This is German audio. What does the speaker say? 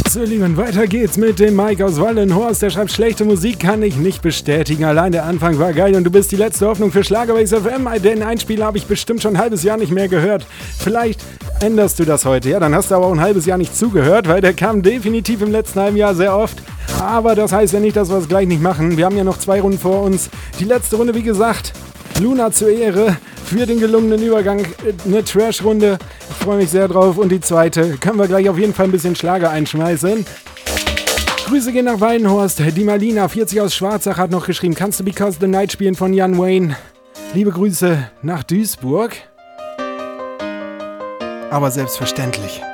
Sullivan, weiter geht's mit dem Mike aus Wallenhorst. Der schreibt, schlechte Musik kann ich nicht bestätigen. Allein der Anfang war geil und du bist die letzte Hoffnung für Schlagerbase FM. Den Einspieler habe ich bestimmt schon ein halbes Jahr nicht mehr gehört. Vielleicht änderst du das heute. Ja, dann hast du aber auch ein halbes Jahr nicht zugehört, weil der kam definitiv im letzten halben Jahr sehr oft. Aber das heißt ja nicht, dass wir es gleich nicht machen. Wir haben ja noch 2 Runden vor uns. Die letzte Runde, wie gesagt, Luna zur Ehre für den gelungenen Übergang. Eine Trash-Runde. Ich freue mich sehr drauf. Und die zweite können wir gleich auf jeden Fall ein bisschen Schlager einschmeißen. Grüße gehen nach Wallenhorst. Die Marlina, 40 aus Schwarzach, hat noch geschrieben, kannst du Because the Night spielen von Jan Wayne? Liebe Grüße nach Duisburg. Aber selbstverständlich.